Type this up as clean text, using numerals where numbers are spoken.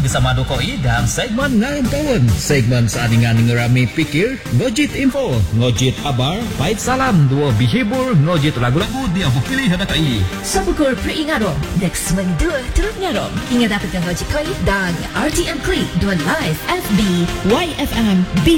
bersama Dokoi dan segmen Ngayon Kawan. Segmen seaningan ngerami pikir, ngojit info, ngojit kabar, baik salam, dua bihibur, ngojit lagu-lagu dia pilih hadakai. Sabukur peringatkan, next month dua turut ngarong. Ingat dapatkan Ngojit Koi dan RTM Klik dua live FB YFM